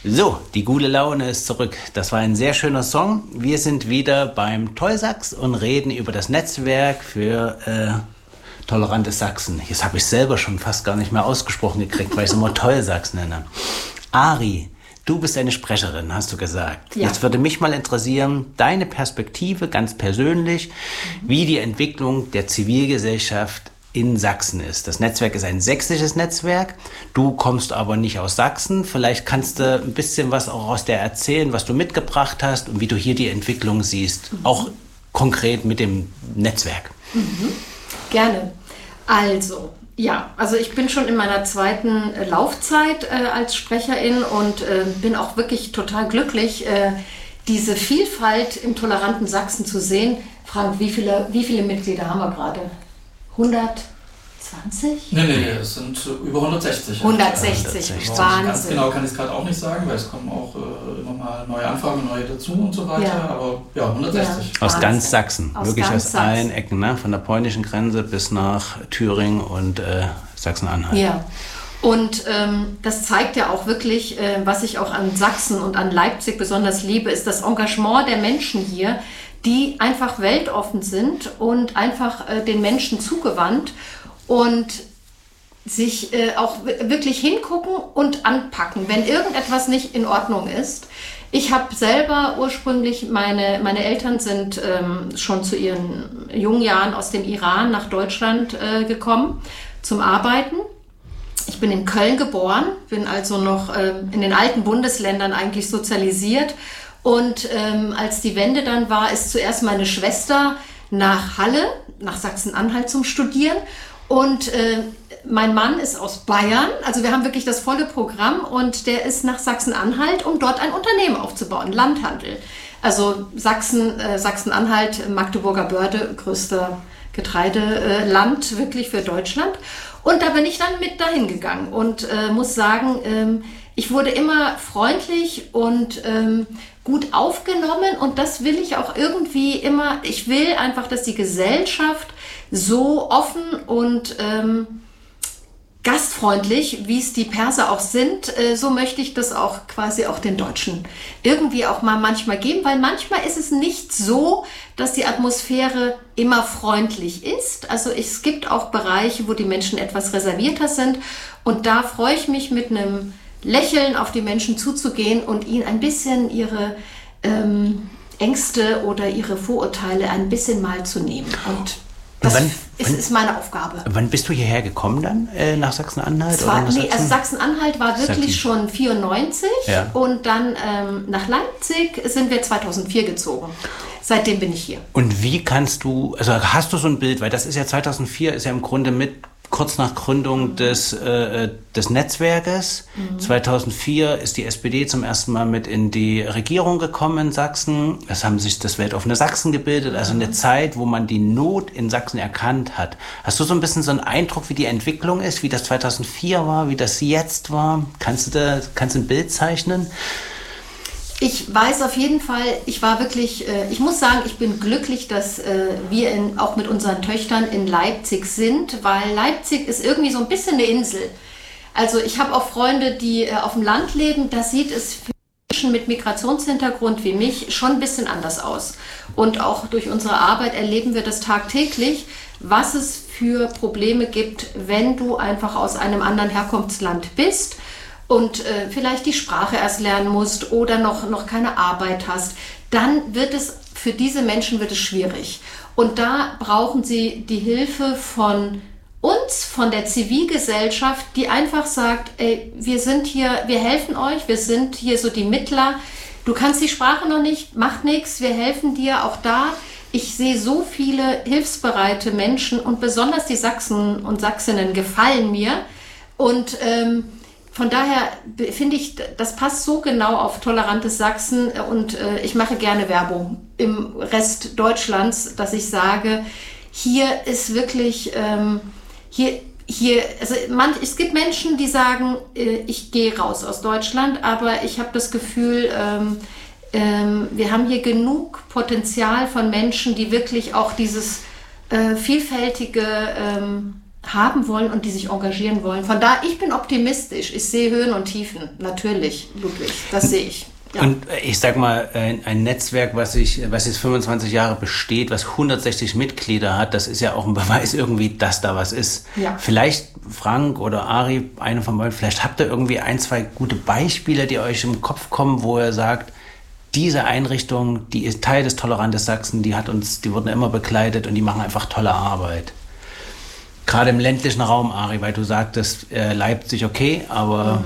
So, die gute Laune ist zurück. Das war ein sehr schöner Song. Wir sind wieder beim Tollsachs und reden über das Netzwerk für tolerantes Sachsen. Jetzt habe ich selber schon fast gar nicht mehr ausgesprochen gekriegt, weil ich es immer Tollsachs nenne. Ari, du bist eine Sprecherin, hast du gesagt. Ja. Jetzt würde mich mal interessieren, deine Perspektive ganz persönlich, wie die Entwicklung der Zivilgesellschaft in Sachsen ist. Das Netzwerk ist ein sächsisches Netzwerk. Du kommst aber nicht aus Sachsen. Vielleicht kannst du ein bisschen was auch aus der erzählen, was du mitgebracht hast und wie du hier die Entwicklung siehst. Auch konkret mit dem Netzwerk. Gerne. Also ich bin schon in meiner zweiten Laufzeit als Sprecherin und bin auch wirklich total glücklich, diese Vielfalt im toleranten Sachsen zu sehen. Frank, wie viele Mitglieder haben wir gerade? 120? Nee, es sind über 160. 160, Wahnsinn. Ganz genau kann ich es gerade auch nicht sagen, weil es kommen auch immer mal neue Anfragen, neue dazu und so weiter. Ja. Aber ja, 160. Ja, aus ganz Sachsen, wirklich aus allen Ecken, ne? Von der polnischen Grenze bis nach Thüringen und Sachsen-Anhalt. Ja. Und das zeigt ja auch wirklich, was ich auch an Sachsen und an Leipzig besonders liebe, ist das Engagement der Menschen hier, die einfach weltoffen sind und einfach den Menschen zugewandt und sich auch wirklich hingucken und anpacken, wenn irgendetwas nicht in Ordnung ist. Ich habe selber ursprünglich, meine Eltern sind schon zu ihren jungen Jahren aus dem Iran nach Deutschland gekommen zum Arbeiten. Ich bin in Köln geboren, bin also noch in den alten Bundesländern eigentlich sozialisiert. Und als die Wende dann war, ist zuerst meine Schwester nach Halle, nach Sachsen-Anhalt zum Studieren. Und mein Mann ist aus Bayern, also wir haben wirklich das volle Programm. Und der ist nach Sachsen-Anhalt, um dort ein Unternehmen aufzubauen, Landhandel. Also Sachsen-Anhalt, Magdeburger Börde, größter Getreideland wirklich für Deutschland. Und da bin ich dann mit dahin gegangen und muss sagen, ich wurde immer freundlich und gut aufgenommen und das will ich auch irgendwie immer. Ich will einfach, dass die Gesellschaft so offen und gastfreundlich, wie es die Perser auch sind, so möchte ich das auch quasi auch den Deutschen irgendwie auch mal manchmal geben, weil manchmal ist es nicht so, dass die Atmosphäre immer freundlich ist. Also es gibt auch Bereiche, wo die Menschen etwas reservierter sind und da freue ich mich mit einem Lächeln auf die Menschen zuzugehen und ihnen ein bisschen ihre Ängste oder ihre Vorurteile ein bisschen mal zu nehmen. Und das ist meine Aufgabe. Wann bist du hierher gekommen dann, nach Sachsen-Anhalt? Also Sachsen-Anhalt war wirklich schon 94 und dann nach Leipzig sind wir 2004 gezogen. Seitdem bin ich hier. Und wie kannst du, also hast du so ein Bild, weil das ist ja 2004, ist ja im Grunde kurz nach Gründung des Netzwerkes. 2004 ist die SPD zum ersten Mal mit in die Regierung gekommen in Sachsen. Es haben sich das weltoffene Sachsen gebildet, also eine Zeit, wo man die Not in Sachsen erkannt hat. Hast du so ein bisschen so einen Eindruck, wie die Entwicklung ist, wie das 2004 war, wie das jetzt war? Kannst du ein Bild zeichnen? Ich weiß auf jeden Fall, ich war wirklich, ich muss sagen, ich bin glücklich, dass wir auch mit unseren Töchtern in Leipzig sind, weil Leipzig ist irgendwie so ein bisschen eine Insel. Also ich habe auch Freunde, die auf dem Land leben, da sieht es für Menschen mit Migrationshintergrund wie mich schon ein bisschen anders aus. Und auch durch unsere Arbeit erleben wir das tagtäglich, was es für Probleme gibt, wenn du einfach aus einem anderen Herkunftsland bist und vielleicht die Sprache erst lernen musst oder noch keine Arbeit hast, dann wird es für diese Menschen schwierig. Und da brauchen sie die Hilfe von uns, von der Zivilgesellschaft, die einfach sagt, ey, wir sind hier, wir helfen euch, wir sind hier so die Mittler. Du kannst die Sprache noch nicht, macht nichts, wir helfen dir auch da. Ich sehe so viele hilfsbereite Menschen und besonders die Sachsen und Sachsinnen gefallen mir. Und von daher finde ich, das passt so genau auf tolerantes Sachsen und ich mache gerne Werbung im Rest Deutschlands, dass ich sage, hier ist wirklich, es gibt Menschen, die sagen, ich gehe raus aus Deutschland, aber ich habe das Gefühl, wir haben hier genug Potenzial von Menschen, die wirklich auch dieses vielfältige haben wollen und die sich engagieren wollen. Von daher, ich bin optimistisch. Ich sehe Höhen und Tiefen. Natürlich, Ludwig, das sehe ich. Ja. Und ich sag mal, ein Netzwerk, was jetzt 25 Jahre besteht, was 160 Mitglieder hat, das ist ja auch ein Beweis irgendwie, dass da was ist. Ja. Vielleicht Frank oder Ari, einer von beiden, vielleicht habt ihr irgendwie 1, 2 gute Beispiele, die euch im Kopf kommen, wo ihr sagt, diese Einrichtung, die ist Teil des Tolerantes Sachsen, die wurden immer begleitet und die machen einfach tolle Arbeit. Gerade im ländlichen Raum, Ari, weil du sagtest, Leipzig okay, aber...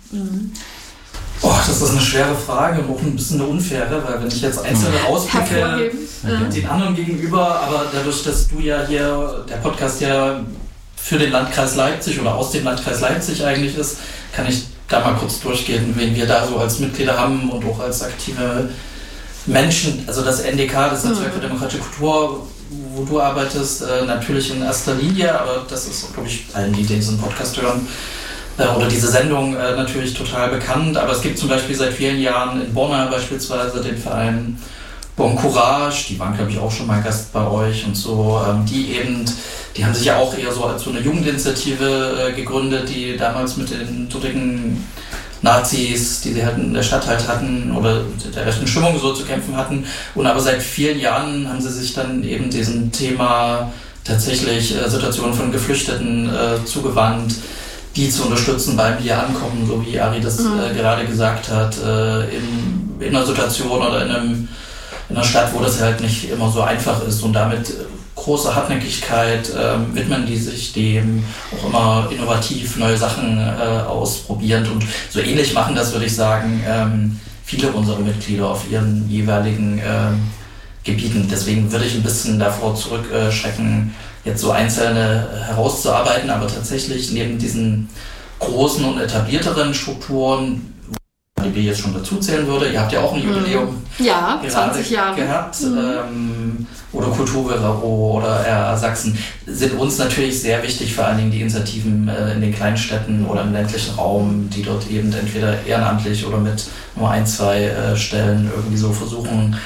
Das ist eine schwere Frage und auch ein bisschen eine unfaire, weil wenn ich jetzt einzelne rauspicke, den anderen gegenüber, aber dadurch, dass du ja hier, der Podcast ja für den Landkreis Leipzig oder aus dem Landkreis Leipzig eigentlich ist, kann ich da mal kurz durchgehen, wen wir da so als Mitglieder haben und auch als aktive Menschen, also das NDK, das Netzwerk für demokratische Kultur, wo du arbeitest, natürlich in erster Linie, aber das ist, glaube ich, allen, die diesen Podcast hören, oder diese Sendung natürlich total bekannt, aber es gibt zum Beispiel seit vielen Jahren in Bonn beispielsweise den Verein Bon Courage, die waren glaube ich auch schon mal Gast bei euch und so, die haben sich ja auch eher so als so eine Jugendinitiative gegründet, die damals mit den totigen Nazis, die sie halt in der Stadt halt hatten oder der rechten Stimmung so zu kämpfen hatten, und aber seit vielen Jahren haben sie sich dann eben diesem Thema tatsächlich Situationen von Geflüchteten zugewandt, die zu unterstützen beim Wiederankommen, so wie Ari das gerade gesagt hat, in einer Situation oder in einer Stadt, wo das halt nicht immer so einfach ist, und damit große Hartnäckigkeit widmen die sich dem, auch immer innovativ neue Sachen ausprobierend, und so ähnlich machen das, würde ich sagen, viele unserer Mitglieder auf ihren jeweiligen Gebieten. Deswegen würde ich ein bisschen davor zurückschrecken, jetzt so einzelne herauszuarbeiten, aber tatsächlich neben diesen großen und etablierteren Strukturen, die wir jetzt schon dazu zählen würde, ihr habt ja auch ein Jubiläum 20 Jahre gehabt, oder Kulturbüro oder RA Sachsen, sind uns natürlich sehr wichtig, vor allen Dingen die Initiativen in den Kleinstädten oder im ländlichen Raum, die dort eben entweder ehrenamtlich oder mit nur 1, 2 Stellen irgendwie so versuchen,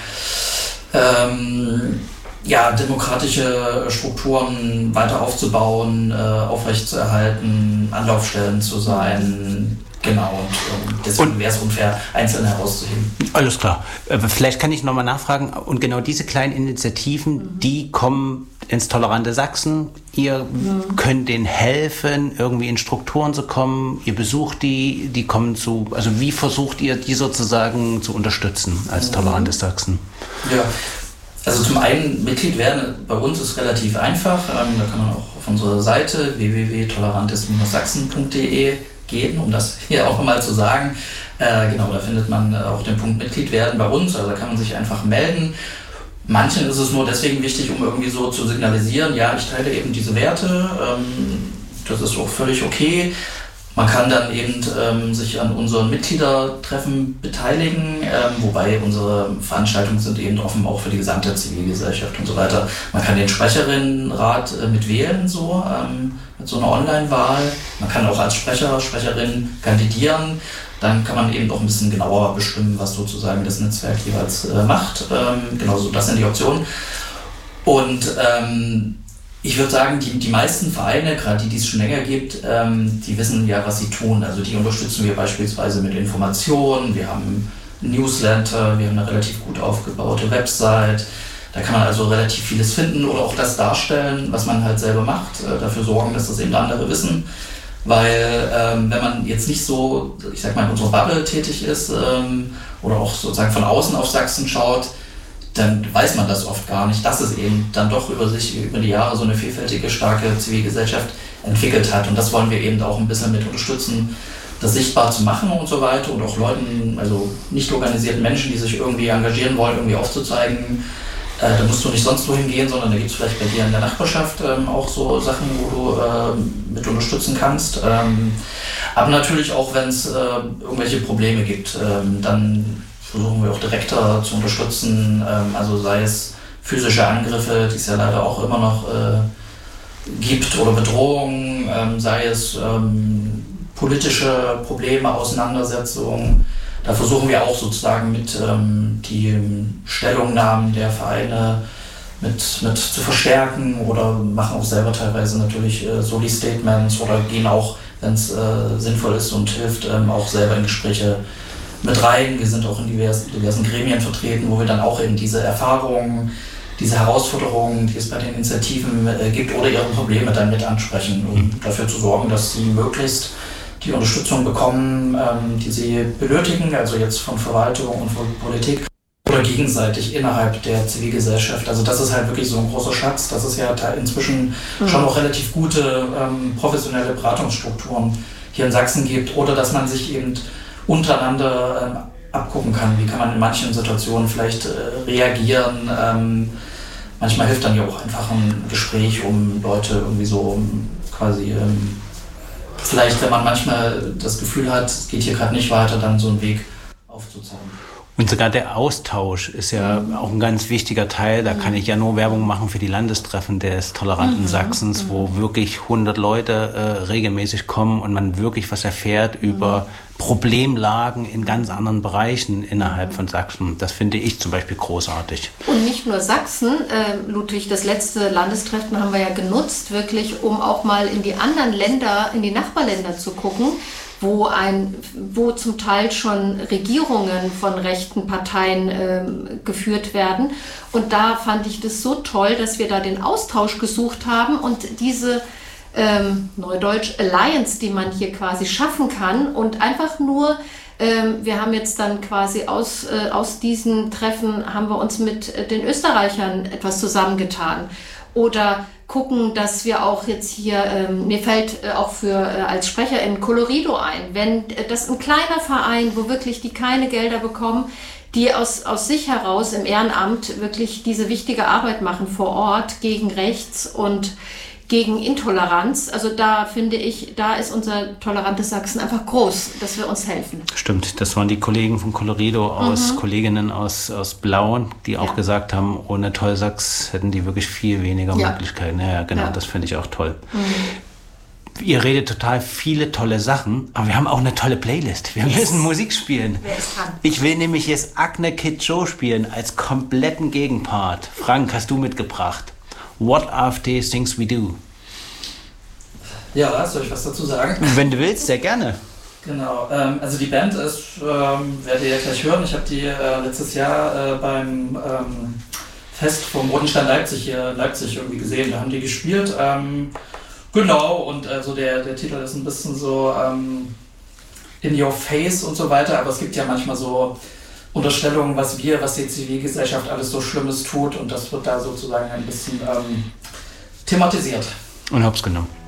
demokratische Strukturen weiter aufzubauen, aufrechtzuerhalten, Anlaufstellen zu sein. Genau, und deswegen wäre es unfair, einzelne herauszuheben. Alles klar. Vielleicht kann ich nochmal nachfragen. Und genau diese kleinen Initiativen, die kommen ins tolerante Sachsen. Ihr könnt denen helfen, irgendwie in Strukturen zu kommen. Ihr besucht die kommen zu... Also wie versucht ihr, die sozusagen zu unterstützen als tolerantes Sachsen? Ja, also zum einen Mitglied werden bei uns ist relativ einfach. Da kann man auch auf unsere Seite www.tolerantes-sachsen.de gehen, um das hier auch mal zu sagen. Genau, da findet man auch den Punkt Mitglied werden bei uns, also da kann man sich einfach melden. Manchen ist es nur deswegen wichtig, um irgendwie so zu signalisieren, ja, ich teile eben diese Werte, das ist auch völlig okay. Man kann dann eben sich an unseren Mitgliedertreffen beteiligen, wobei unsere Veranstaltungen sind eben offen auch für die gesamte Zivilgesellschaft und so weiter. Man kann den Sprecherinnenrat mitwählen, so mit so einer Online-Wahl. Man kann auch als Sprecherin kandidieren. Dann kann man eben auch ein bisschen genauer bestimmen, was sozusagen das Netzwerk jeweils macht. Genauso, das sind die Optionen. Und ich würde sagen, die meisten Vereine, gerade die es schon länger gibt, die wissen ja, was sie tun. Also die unterstützen wir beispielsweise mit Informationen. Wir haben ein Newsletter, wir haben eine relativ gut aufgebaute Website. Da kann man also relativ vieles finden oder auch das darstellen, was man halt selber macht. Dafür sorgen, dass das eben andere wissen. Weil wenn man jetzt nicht so, ich sag mal, in unserer Bubble tätig ist oder auch sozusagen von außen auf Sachsen schaut, dann weiß man das oft gar nicht, dass es eben dann doch über die Jahre so eine vielfältige, starke Zivilgesellschaft entwickelt hat. Und das wollen wir eben auch ein bisschen mit unterstützen, das sichtbar zu machen und so weiter, und auch Leuten, also nicht organisierten Menschen, die sich irgendwie engagieren wollen, irgendwie aufzuzeigen. Da musst du nicht sonst wohin gehen, sondern da gibt es vielleicht bei dir in der Nachbarschaft auch so Sachen, wo du mit unterstützen kannst. Aber natürlich auch, wenn es irgendwelche Probleme gibt, dann versuchen wir auch direkter zu unterstützen, also sei es physische Angriffe, die es ja leider auch immer noch gibt, oder Bedrohungen, sei es politische Probleme, Auseinandersetzungen. Da versuchen wir auch sozusagen mit die Stellungnahmen der Vereine zu verstärken oder machen auch selber teilweise natürlich Soli-Statements oder gehen auch, wenn es sinnvoll ist und hilft, auch selber in Gespräche mit rein. Wir sind auch in diversen Gremien vertreten, wo wir dann auch eben diese Erfahrungen, diese Herausforderungen, die es bei den Initiativen gibt oder ihre Probleme dann mit ansprechen, um dafür zu sorgen, dass sie möglichst die Unterstützung bekommen, die sie benötigen, also jetzt von Verwaltung und von Politik oder gegenseitig innerhalb der Zivilgesellschaft. Also das ist halt wirklich so ein großer Schatz, dass es ja inzwischen schon auch relativ gute professionelle Beratungsstrukturen hier in Sachsen gibt oder dass man sich eben untereinander abgucken kann, wie kann man in manchen Situationen vielleicht reagieren. Manchmal hilft dann ja auch einfach ein Gespräch, um Leute irgendwie so quasi, vielleicht wenn man manchmal das Gefühl hat, es geht hier gerade nicht weiter, dann so einen Weg aufzuzeigen. Und sogar der Austausch ist ja auch ein ganz wichtiger Teil. Da kann ich ja nur Werbung machen für die Landestreffen des toleranten Sachsens, wo wirklich 100 Leute regelmäßig kommen und man wirklich was erfährt über Problemlagen in ganz anderen Bereichen innerhalb von Sachsen. Das finde ich zum Beispiel großartig. Und nicht nur Sachsen, Ludwig, das letzte Landestreffen haben wir ja genutzt, wirklich, um auch mal in die anderen Länder, in die Nachbarländer zu gucken, wo zum Teil schon Regierungen von rechten Parteien geführt werden. Und da fand ich das so toll, dass wir da den Austausch gesucht haben und diese Neudeutsch Alliance, die man hier quasi schaffen kann und einfach nur, wir haben jetzt dann quasi aus diesen Treffen haben wir uns mit den Österreichern etwas zusammengetan. Oder gucken, dass wir auch jetzt hier, mir fällt auch als Sprecherin Colorido ein, wenn das ein kleiner Verein, wo wirklich die keine Gelder bekommen, die aus sich heraus im Ehrenamt wirklich diese wichtige Arbeit machen vor Ort gegen Rechts und gegen Intoleranz. Also da finde ich, da ist unser tolerantes Sachsen einfach groß, dass wir uns helfen. Stimmt, das waren die Kollegen von Colorido Kolleginnen aus Blau, die auch gesagt haben, ohne Tollsachs hätten die wirklich viel weniger Möglichkeiten. Ja, genau, das finde ich auch toll. Ihr redet total viele tolle Sachen, aber wir haben auch eine tolle Playlist. Wir müssen Musik spielen. Wer ist dran? Ich will nämlich jetzt Agne Kid Joe spielen als kompletten Gegenpart. Frank, hast du mitgebracht? What are the things we do? Ja, soll ich was dazu sagen? Wenn du willst, sehr gerne. Genau, also die Band ist, werdet ihr ja gleich hören, ich habe die letztes Jahr beim Fest vom Rodenstein Leipzig hier in Leipzig irgendwie gesehen, da haben die gespielt. Genau, und also der Titel ist ein bisschen so in your face und so weiter, aber es gibt ja manchmal so Unterstellungen, was die Zivilgesellschaft alles so Schlimmes tut und das wird da sozusagen ein bisschen thematisiert. Und hab's genommen.